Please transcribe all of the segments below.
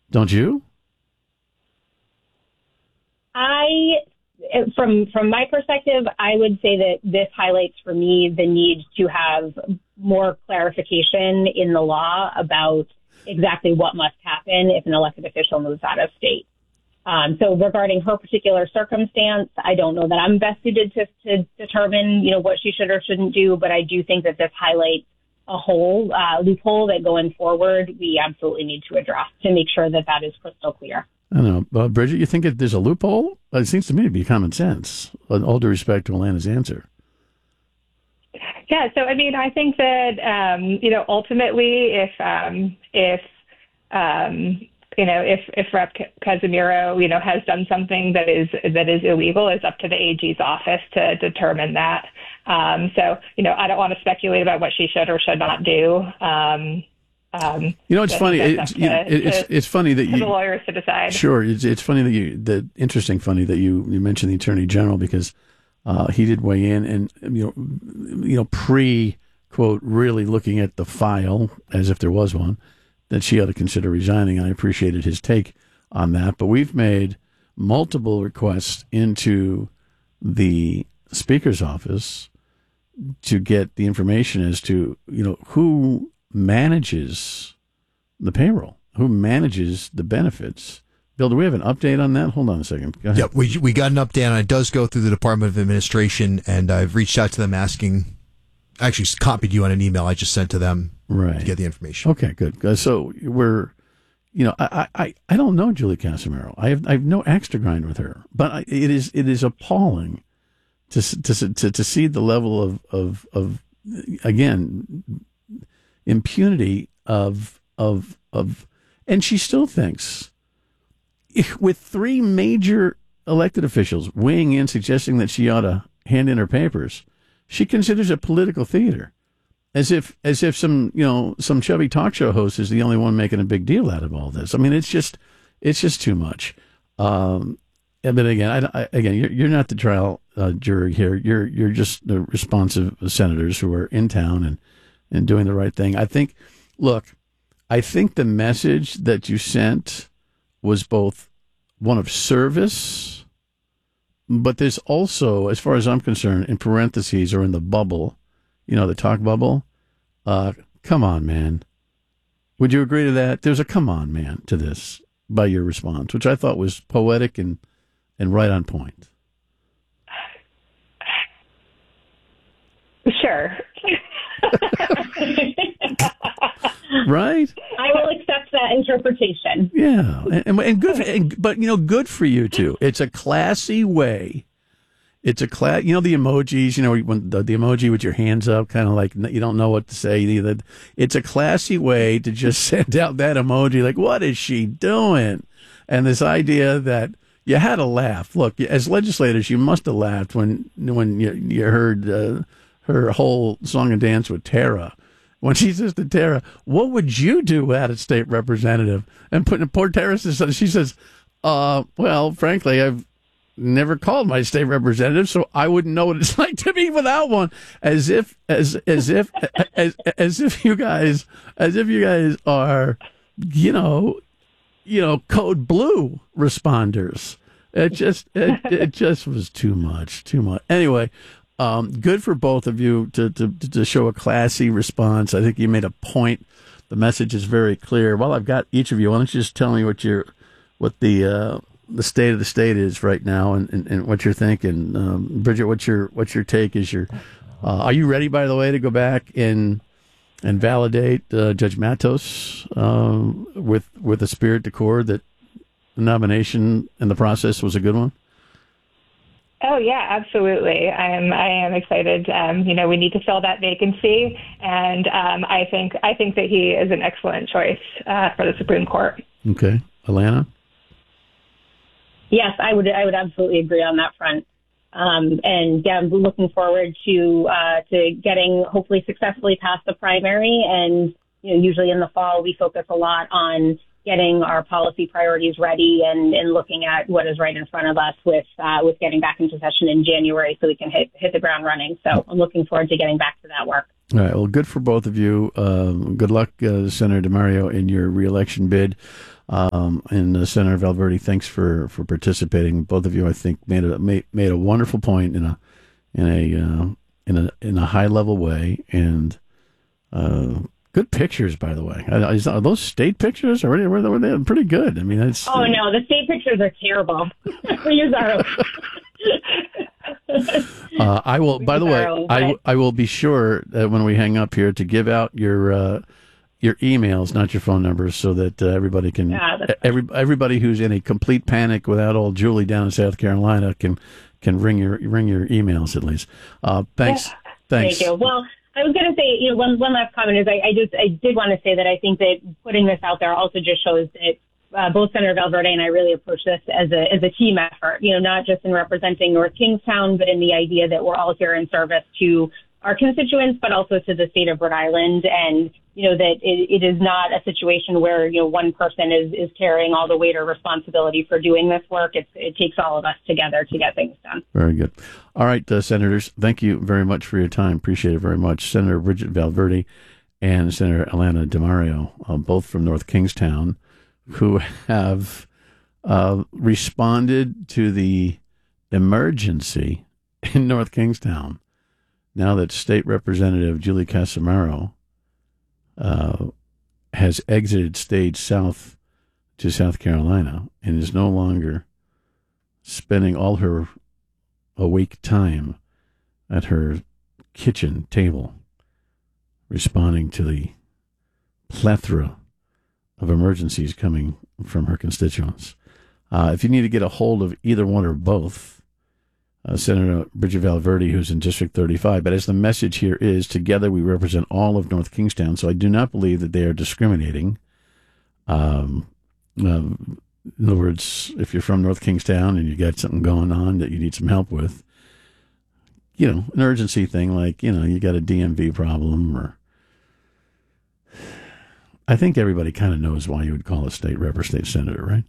Don't you? From my perspective, I would say that this highlights for me the need to have more clarification in the law about exactly what must happen if an elected official moves out of state. So regarding her particular circumstance, I don't know that I'm best suited to determine, what she should or shouldn't do, but I do think that this highlights a whole loophole that going forward we absolutely need to address to make sure that that is crystal clear. I don't know. Bridget, you think there's a loophole? It seems to me to be common sense, with all due respect to Alana's answer. Yeah, so I mean, I think that ultimately, if Rep. Casimiro, has done something that is illegal, it's up to the AG's office to determine that. So I don't want to speculate about what she should or should not do. It's funny. It's funny that the lawyers to decide. Sure, it's funny that you mentioned the Attorney General, because he did weigh in and pre quote really looking at the file as if there was one, that she ought to consider resigning. I appreciated his take on that, but we've made multiple requests into the Speaker's office to get the information as to who manages the payroll, who manages the benefits. Bill, do we have an update on that? Hold on a second. Go ahead. Yeah, we got an update on it. It does go through the Department of Administration, and I've reached out to them asking, actually copied you on an email I just sent to them to get the information. Okay, good. So we're, I don't know Julie Casimiro. I have no axe to grind with her, but it is appalling to see the level of again, impunity of and she still thinks, with three major elected officials weighing in suggesting that she ought to hand in her papers, she considers it political theater, as if some chubby talk show host is the only one making a big deal out of all this. I mean, it's just too much. But again, you're not the trial jury here. You're just the responsive senators who are in town and doing the right thing. I think the message that you sent was both one of service, but there's also, as far as I'm concerned, in parentheses or in the bubble, the talk bubble, come on, man. Would you agree to that? There's a come on, man, to this by your response, which I thought was poetic and right on point. Sure. Right? I will accept that interpretation. Yeah, and good, but good for you too. It's a classy way. It's the emojis. When the emoji with your hands up, kind of like you don't know what to say. Either. It's a classy way to just send out that emoji. Like, what is she doing? And this idea that you had to laugh. Look, as legislators, you must have laughed when you heard her whole song and dance with Tara. When she says to Tara, "What would you do at a state representative?" And poor Tara says, she says, "Well, frankly, I've never called my state representative, so I wouldn't know what it's like to be without one." As if you guys are, code blue responders. It just was too much. Anyway. Good for both of you to show a classy response. I think you made a point. The message is very clear. Well, I've got each of you. Why don't you just tell me what the state of the state is right now and what you're thinking. Bridget, what's your take? Are you ready, by the way, to go back and validate Judge Matos with a spirit decor that the nomination and the process was a good one? Oh yeah, absolutely. I am excited. We need to fill that vacancy, and I think that he is an excellent choice for the Supreme Court. Okay, Alana. Yes, I would absolutely agree on that front. And yeah, I'm looking forward to getting hopefully successfully past the primary. And usually in the fall we focus a lot on getting our policy priorities ready and looking at what is right in front of us with getting back into session in January so we can hit the ground running. So I'm looking forward to getting back to that work. All right. Well, good for both of you. Good luck, Senator DiMario, in your reelection bid. And Senator Valverde, thanks for participating. Both of you, I think, made a wonderful point in a high level way, and good pictures, by the way. Are those state pictures? Were they pretty good? I mean, it's. Oh no, the state pictures are terrible. We use our. I will. By the way, I will be sure that when we hang up here to give out your emails, not your phone numbers, so that everybody can. Everybody who's in a complete panic without old Julie down in South Carolina can ring your emails at least. Thanks. Yeah. Thanks. Thank you. Well, I was going to say, one last comment is I did want to say that I think that putting this out there also just shows that both Senator Valverde and I really approach this as a team effort, not just in representing North Kingstown, but in the idea that we're all here in service to our constituents, but also to the state of Rhode Island. And, that it is not a situation where, one person is carrying all the weight or responsibility for doing this work. It takes all of us together to get things done. Very good. All right, Senators, thank you very much for your time. Appreciate it very much. Senator Bridget Valverde and Senator Alana DiMario, both from North Kingstown, who have responded to the emergency in North Kingstown now that State Representative Julie Casimiro has exited stage south to South Carolina and is no longer spending all her awake time at her kitchen table responding to the plethora of emergencies coming from her constituents. If you need to get a hold of either one or both, Senator Bridget Valverde, who's in District 35, but as the message here is, together we represent all of North Kingstown, so I do not believe that they are discriminating. In other words, if you're from North Kingstown and you got something going on that you need some help with, an urgency thing like, you got a DMV problem, or I think everybody kind of knows why you would call a state rep or state senator, right?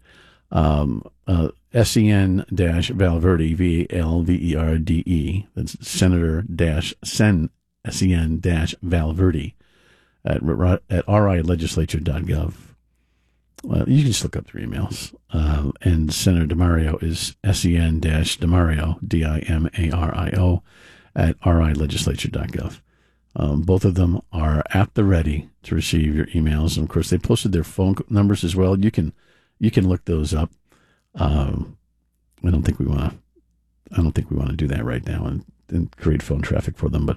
SEN-Valverde, VALVERDE, that's Senator-Sen, SEN-Valverde at rilegislature.gov. You can just look up their emails. And Senator DiMario is SEN-DiMario, DIMARIO, at rilegislature.gov. Both of them are at the ready to receive your emails. And, of course, they posted their phone numbers as well. You can look those up. I don't think we want to do that right now and create phone traffic for them. But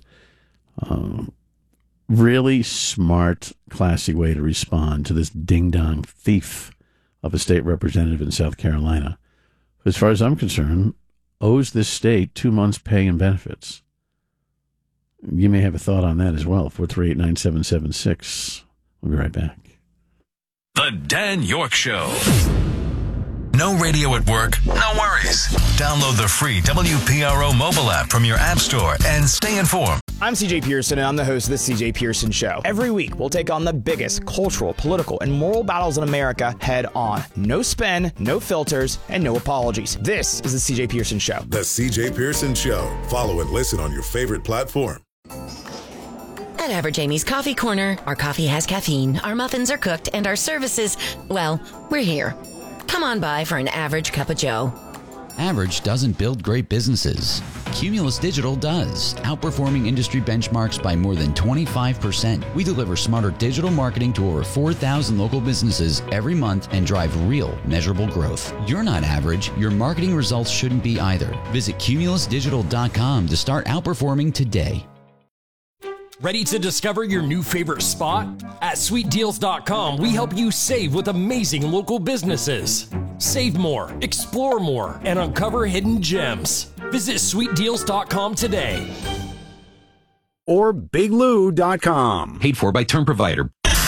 really smart, classy way to respond to this ding-dong thief of a state representative in South Carolina, who, as far as I'm concerned, owes this state 2 months' pay and benefits. You may have a thought on that as well. 438-9776. We'll be right back. The Dan York Show. No radio at work? No worries. Download the free WPRO mobile app from your app store and stay informed. I'm CJ Pearson, and I'm the host of The CJ Pearson Show. Every week, we'll take on the biggest cultural, political, and moral battles in America head on. No spin, no filters, and no apologies. This is The CJ Pearson Show. The CJ Pearson Show. Follow and listen on your favorite platform. At Average Amy's Coffee Corner, our coffee has caffeine, our muffins are cooked, and our services, well, we're here. Come on by for an average cup of joe. Average doesn't build great businesses. Cumulus Digital does, outperforming industry benchmarks by more than 25%. We deliver smarter digital marketing to over 4,000 local businesses every month and drive real, measurable growth. You're not average. Your marketing results shouldn't be either. Visit cumulusdigital.com to start outperforming today. Ready to discover your new favorite spot? At sweetdeals.com, we help you save with amazing local businesses. Save more, explore more, and uncover hidden gems. Visit sweetdeals.com today. Or biglou.com. Paid for by term provider.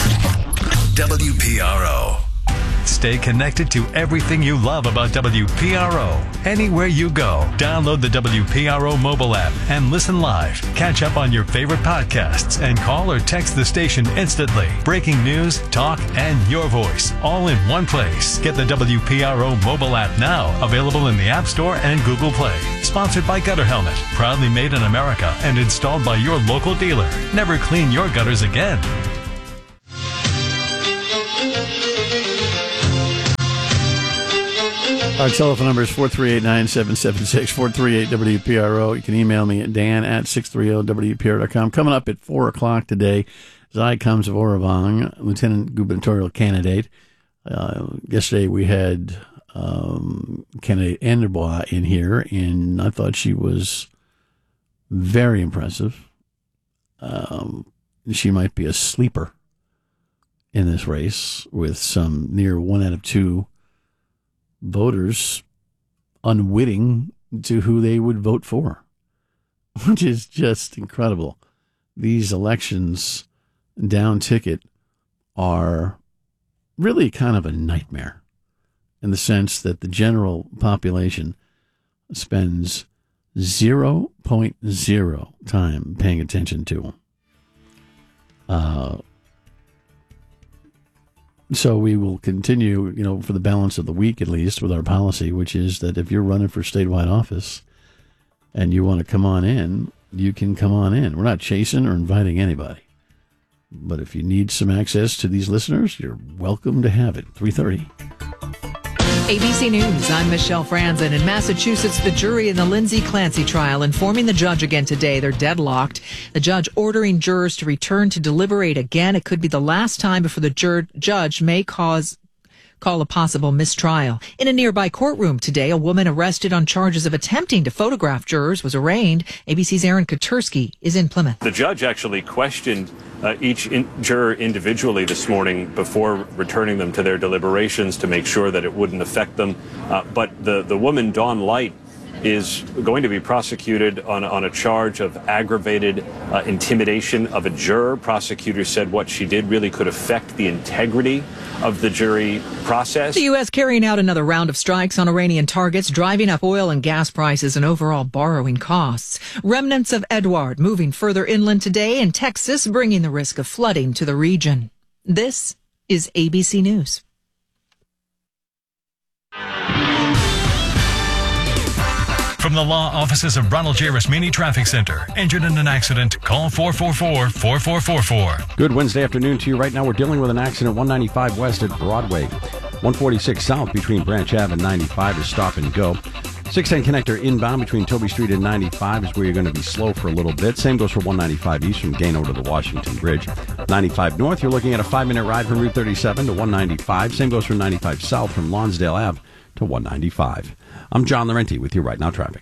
WPRO. Stay connected to everything you love about WPRO. Anywhere you go, download the WPRO mobile app and listen live. Catch up on your favorite podcasts and call or text the station instantly. Breaking news, talk, and your voice, all in one place. Get the WPRO mobile app now, available in the App Store and Google Play. Sponsored by Gutter Helmet, proudly made in America and installed by your local dealer. Never clean your gutters again. Our telephone number is 438-9776, 438-WPRO. You can email me at dan@630WPRO.com. Coming up at 4 o'clock today, Zai Comes of Oravang, Lieutenant Gubernatorial candidate. Yesterday we had candidate Anderbois in here, and I thought she was very impressive. She might be a sleeper in this race with some near 1 out of 2 voters unwitting to who they would vote for, which is just incredible. These elections down ticket are really kind of a nightmare in the sense that the general population spends 0.0 time paying attention to them. So we will continue, for the balance of the week at least, with our policy, which is that if you're running for statewide office and you want to come on in, you can come on in. We're not chasing or inviting anybody. But if you need some access to these listeners, you're welcome to have it. 3:30. ABC News, I'm Michelle Franzen. In Massachusetts, the jury in the Lindsay Clancy trial informing the judge again today they're deadlocked. The judge ordering jurors to return to deliberate again. It could be the last time before the judge may call a possible mistrial. In a nearby courtroom today, a woman arrested on charges of attempting to photograph jurors was arraigned. ABC's Aaron Katersky is in Plymouth. The judge actually questioned each juror individually this morning before returning them to their deliberations to make sure that it wouldn't affect them. But the woman, Dawn Light, is going to be prosecuted on a charge of aggravated intimidation of a juror. Prosecutors said what she did really could affect the integrity of the jury process. The U.S. carrying out another round of strikes on Iranian targets, driving up oil and gas prices and overall borrowing costs. Remnants of Edward moving further inland today, and Texas bringing the risk of flooding to the region. This is ABC News. From the law offices of Ronald J. Rasmini Traffic Center. Injured in an accident? Call 444-4444. Good Wednesday afternoon to you. Right now we're dealing with an accident 195 west at Broadway. 146 south between Branch Ave and 95 is stop and go. 610 connector inbound between Toby Street and 95 is where you're going to be slow for a little bit. Same goes for 195 east from Gano to the Washington Bridge. 95 north, you're looking at a 5-minute ride from Route 37 to 195. Same goes for 95 south from Lonsdale Ave to 195. I'm John Laurenti with your Right Now Traffic.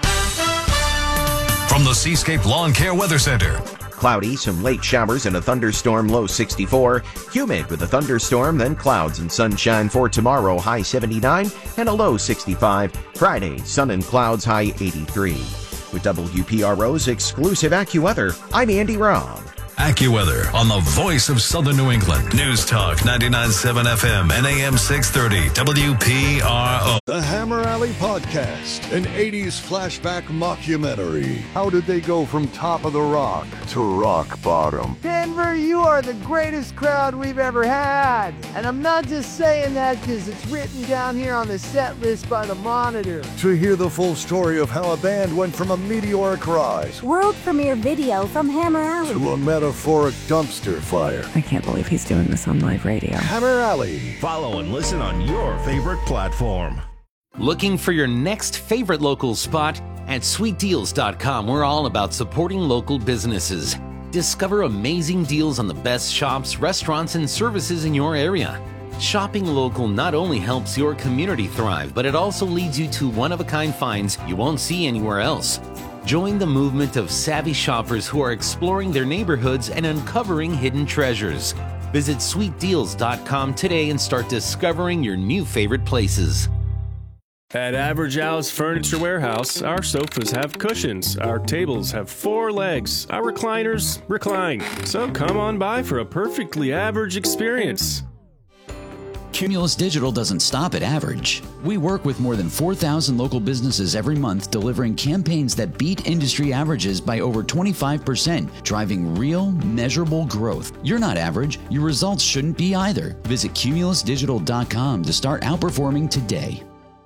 From the Seascape Lawn Care Weather Center. Cloudy, some late showers and a thunderstorm, low 64. Humid with a thunderstorm, then clouds and sunshine for tomorrow, high 79 and a low 65. Friday, sun and clouds, high 83. With WPRO's exclusive AccuWeather, I'm Andy Robb. AccuWeather on the voice of Southern New England. News Talk 99.7 FM and AM 630 WPRO. The Hammer Alley Podcast, an 80s flashback mockumentary. How did they go from top of the rock to rock bottom? Denver, you are the greatest crowd we've ever had. And I'm not just saying that because it's written down here on the set list by the Monitor. To hear the full story of how a band went from a meteoric rise, world premiere video from Hammer Alley, to a metaphoric dumpster fire. I can't believe he's doing this on live radio. Hammer Alley. Follow and listen on your favorite platform. Looking for your next favorite local spot? At sweetdeals.com, we're all about supporting local businesses. Discover amazing deals on the best shops, restaurants, and services in your area. Shopping local not only helps your community thrive, but it also leads you to one-of-a-kind finds you won't see anywhere else. Join the movement of savvy shoppers who are exploring their neighborhoods and uncovering hidden treasures. Visit sweetdeals.com today and start discovering your new favorite places. At Average Al's Furniture Warehouse, our sofas have cushions, our tables have 4 legs, our recliners recline. So come on by for a perfectly average experience. Cumulus Digital doesn't stop at average. We work with more than 4,000 local businesses every month, delivering campaigns that beat industry averages by over 25%, driving real, measurable growth. You're not average. Your results shouldn't be either. Visit cumulusdigital.com to start outperforming today.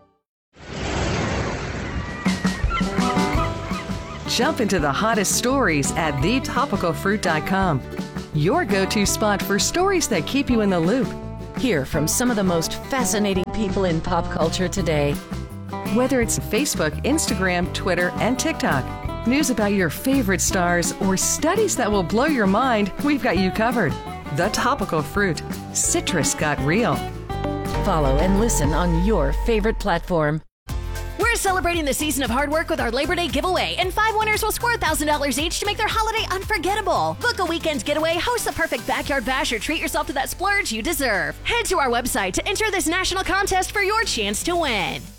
Jump into the hottest stories at thetopicalfruit.com. Your go-to spot for stories that keep you in the loop. Hear from some of the most fascinating people in pop culture today. Whether it's Facebook, Instagram, Twitter, and TikTok, news about your favorite stars, or studies that will blow your mind, we've got you covered. The Topical Fruit. Citrus got real. Follow and listen on your favorite platform. We're celebrating the season of hard work with our Labor Day giveaway, and 5 winners will score $1,000 each to make their holiday unforgettable. Book a weekend getaway, host the perfect backyard bash, or treat yourself to that splurge you deserve. Head to our website to enter this national contest for your chance to win.